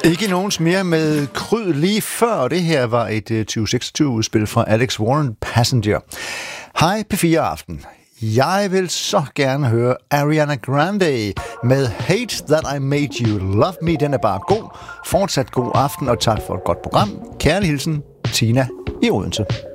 Ikke nogens mere med kryd lige før. Det her var et 2026-udspil fra Alex Warren, Passenger. Hej P4 Aften. Jeg vil så gerne høre Ariana Grande med Hate That I Made You Love Me. Den er bare god. Fortsat god aften, og tak for et godt program. Kærlig hilsen, Tina i Odense.